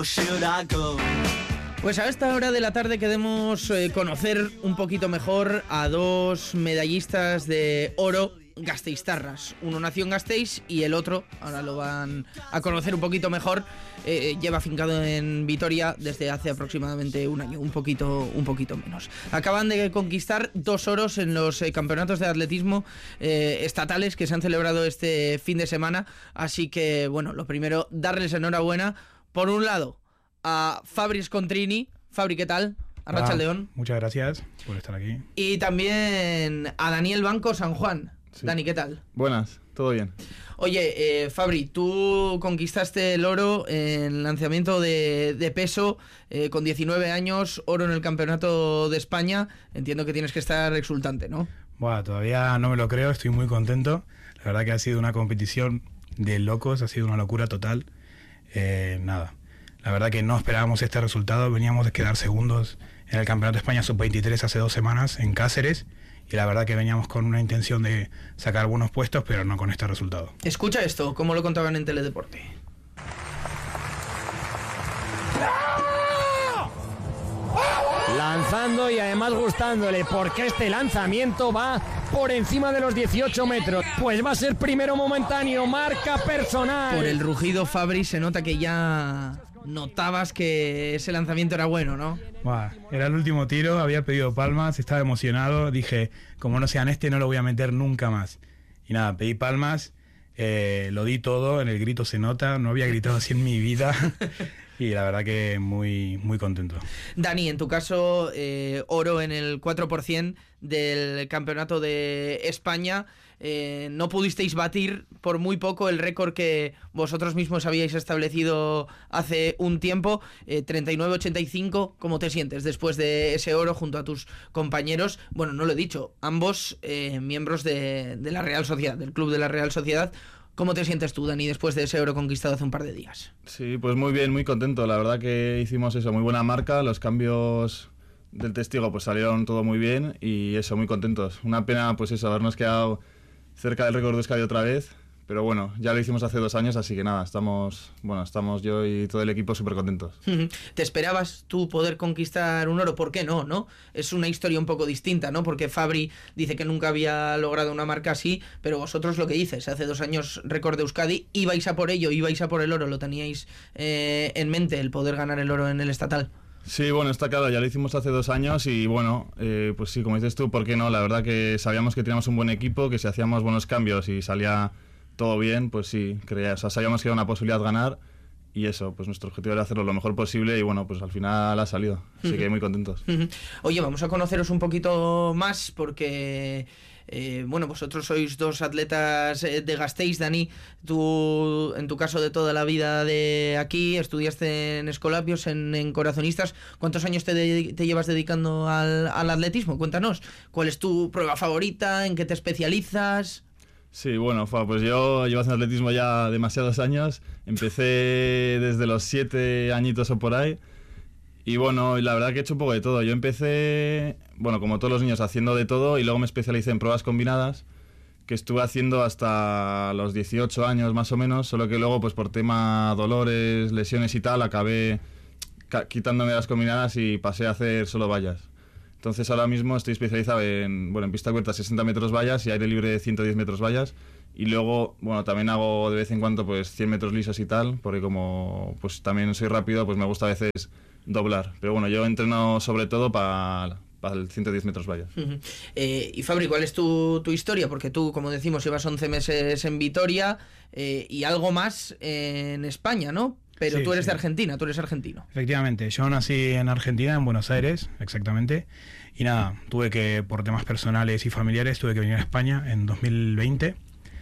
Pues a esta hora de la tarde queremos conocer un poquito mejor a dos medallistas de oro gasteiztarras. Uno nació en Gasteiz y el otro, ahora lo van a conocer un poquito mejor, lleva afincado en Vitoria desde hace aproximadamente un año, un poquito menos. Acaban de conquistar 2 oros en los campeonatos de atletismo estatales que se han celebrado este fin de semana, así que bueno, lo primero, darles enhorabuena. Por un lado, a Fabri Scontrini. Fabri, ¿qué tal? Arratsaldeon. Muchas gracias por estar aquí. Y también a Daniel Banco San Juan. Sí. Dani, ¿qué tal? Buenas, todo bien. Oye, Fabri, tú conquistaste el oro en lanzamiento de peso con 19 años, oro en el Campeonato de España. Entiendo que tienes que estar exultante, ¿no? Bueno, todavía no me lo creo, estoy muy contento. La verdad que ha sido una competición de locos, ha sido una locura total. La verdad que no esperábamos este resultado, veníamos de quedar segundos en el Campeonato de España Sub-23 hace 2 semanas en Cáceres y la verdad que veníamos con una intención de sacar buenos puestos, pero no con este resultado. Escucha esto, ¿cómo lo contaban en Teledeporte? Lanzando y además gustándole, porque este lanzamiento va por encima de los 18 metros. Pues va a ser primero momentáneo, marca personal. Por el rugido, Fabri, se nota que ya notabas que ese lanzamiento era bueno, ¿no? Buah, era el último tiro, había pedido palmas, estaba emocionado, dije, como no sean no lo voy a meter nunca más. Y nada, pedí palmas, lo di todo, en el grito se nota, no había gritado así en mi vida. Y la verdad que muy, muy contento. Dani, en tu caso, oro en el 4% del Campeonato de España. No pudisteis batir por muy poco el récord que vosotros mismos habíais establecido hace un tiempo, 39-85. ¿Cómo te sientes después de ese oro junto a tus compañeros? Bueno, no lo he dicho, ambos miembros de la Real Sociedad, del Club de la Real Sociedad. ¿Cómo te sientes tú, Dani, después de ese oro conquistado hace un par de días? Sí, pues muy bien, muy contento. La verdad que hicimos eso, muy buena marca. Los cambios del testigo pues salieron todo muy bien y eso, muy contentos. Una pena pues eso, habernos quedado cerca del récord de Euskadi otra vez. Pero bueno, ya lo hicimos hace 2 años, así que nada, estamos yo y todo el equipo súper contentos. ¿Te esperabas tú poder conquistar un oro? ¿Por qué no, no? Es una historia un poco distinta, ¿no? Porque Fabri dice que nunca había logrado una marca así, pero vosotros lo que dices, hace 2 años récord de Euskadi, ibais a por ello, ibais a por el oro, lo teníais en mente, el poder ganar el oro en el estatal. Sí, bueno, está claro, ya lo hicimos hace 2 años y bueno, pues sí, como dices tú, ¿por qué no? La verdad que sabíamos que teníamos un buen equipo, que si hacíamos buenos cambios y salía todo bien, pues sí, sabíamos que era una posibilidad ganar y eso, pues nuestro objetivo era hacerlo lo mejor posible y bueno, pues al final ha salido, así que muy contentos. Oye, vamos a conoceros un poquito más porque bueno, vosotros sois 2 atletas de Gasteiz. Dani, tú en tu caso de toda la vida de aquí, estudiaste en Escolapios, en Corazonistas. ¿Cuántos años te llevas dedicando al atletismo? Cuéntanos, ¿cuál es tu prueba favorita? ¿En qué te especializas? Sí, bueno, pues yo llevo haciendo atletismo ya demasiados años. Empecé desde los 7 añitos o por ahí. Y bueno, la verdad que he hecho un poco de todo. Yo empecé, bueno, como todos los niños, haciendo de todo y luego me especialicé en pruebas combinadas, que estuve haciendo hasta los 18 años más o menos, solo que luego pues por tema dolores, lesiones y tal, acabé quitándome las combinadas y pasé a hacer solo vallas. Entonces ahora mismo estoy especializado en pista abierta 60 metros vallas y aire libre 110 metros vallas. Y luego, bueno, también hago de vez en cuando pues 100 metros lisos y tal, porque como pues también soy rápido, pues me gusta a veces doblar. Pero bueno, yo entreno sobre todo para el 110 metros vallas. Y Fabri, ¿cuál es tu historia? Porque tú, como decimos, llevas 11 meses en Vitoria y algo más en España, ¿no? Pero sí, tú eres de Argentina, tú eres argentino. Efectivamente, yo nací en Argentina, en Buenos Aires, exactamente. Y nada, por temas personales y familiares, tuve que venir a España en 2020.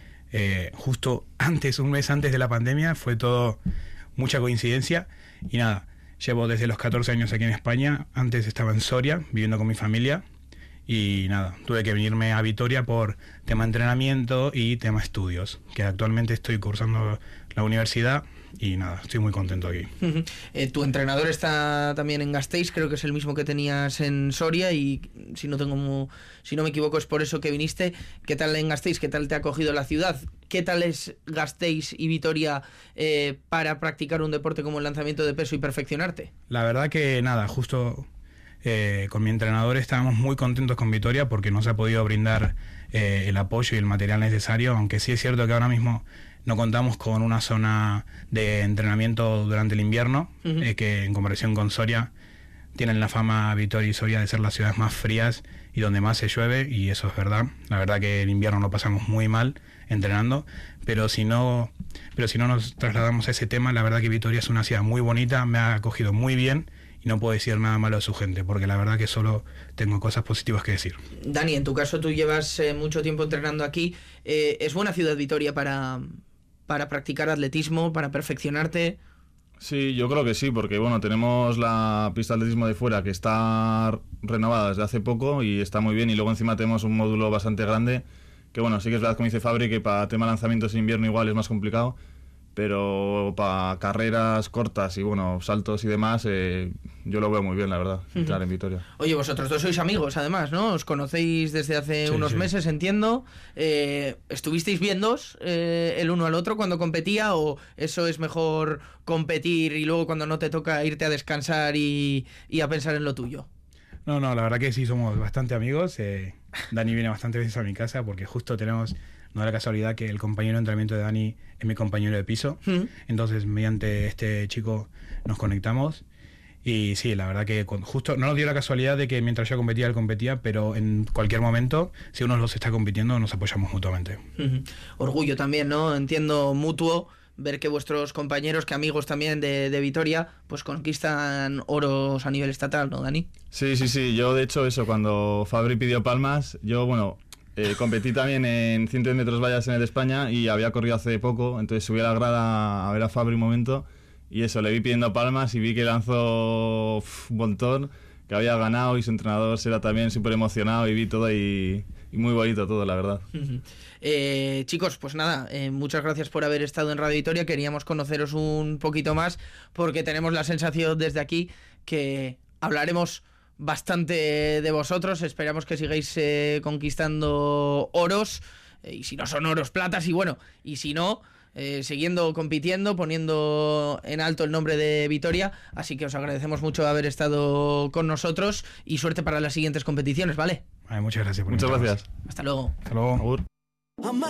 Justo un mes antes de la pandemia, fue todo mucha coincidencia. Y nada, llevo desde los 14 años aquí en España. Antes estaba en Soria, viviendo con mi familia. Y nada, tuve que venirme a Vitoria por tema entrenamiento y tema estudios, que actualmente estoy cursando la universidad y nada, estoy muy contento aquí. Tu entrenador está también en Gasteiz, creo que es el mismo que tenías en Soria, y si no me equivoco es por eso que viniste. ¿Qué tal en Gasteiz? ¿Qué tal te ha acogido la ciudad? ¿Qué tal es Gasteiz y Vitoria para practicar un deporte como el lanzamiento de peso y perfeccionarte? La verdad que nada, justo con mi entrenador estábamos muy contentos con Vitoria porque nos ha podido brindar el apoyo y el material necesario, aunque sí es cierto que ahora mismo no contamos con una zona de entrenamiento durante el invierno, que en comparación con Soria tienen la fama Vitoria y Soria de ser las ciudades más frías y donde más se llueve, y eso es verdad. La verdad que el invierno lo pasamos muy mal entrenando, pero si no nos trasladamos a ese tema, la verdad que Vitoria es una ciudad muy bonita, me ha acogido muy bien y no puedo decir nada malo de su gente, porque la verdad que solo tengo cosas positivas que decir. Dani, en tu caso tú llevas mucho tiempo entrenando aquí. ¿Es buena ciudad Vitoria para practicar atletismo, para perfeccionarte? Sí, yo creo que sí, porque bueno, tenemos la pista de atletismo de fuera que está renovada desde hace poco y está muy bien, y luego encima tenemos un módulo bastante grande, que bueno, sí que es verdad, como dice Fabri, que para tema lanzamientos en invierno igual es más complicado, pero para carreras cortas y bueno, saltos y demás, yo lo veo muy bien, la verdad, entrar en Vitoria. Oye, vosotros dos sois amigos, además, ¿no? Os conocéis desde hace unos meses, entiendo. ¿Estuvisteis viéndoos el uno al otro cuando competía, o eso es mejor competir y luego cuando no te toca irte a descansar y a pensar en lo tuyo? No, la verdad que sí, somos bastante amigos. Dani viene bastantes veces a mi casa porque justo tenemos, no da la casualidad que el compañero de entrenamiento de Dani es mi compañero de piso. Entonces, mediante este chico nos conectamos. Y sí, la verdad que justo no nos dio la casualidad de que mientras yo competía, él competía, pero en cualquier momento, si uno de los está compitiendo, nos apoyamos mutuamente. Orgullo también, ¿no? Entiendo, mutuo, ver que vuestros compañeros, que amigos también de Vitoria, pues conquistan oros a nivel estatal, ¿no, Dani? Sí, yo de hecho eso, cuando Fabri pidió palmas, yo bueno, competí también en 100 metros vallas en el de España y había corrido hace poco, entonces subí a la grada a ver a Fabri un momento y eso, le vi pidiendo palmas y vi que lanzó un montón, que había ganado, y su entrenador era también súper emocionado, y vi todo y muy bonito todo, la verdad. Chicos, pues nada, muchas gracias por haber estado en Radio Vitoria. Queríamos conoceros un poquito más porque tenemos la sensación desde aquí que hablaremos bastante de vosotros. Esperamos que sigáis conquistando oros, y si no son oros, platas, y bueno, y si no, siguiendo compitiendo, poniendo en alto el nombre de Vitoria. Así que os agradecemos mucho haber estado con nosotros y suerte para las siguientes competiciones, ¿vale? Muchas gracias por Muchas invitarnos. gracias. Hasta luego. Hasta luego. Agur.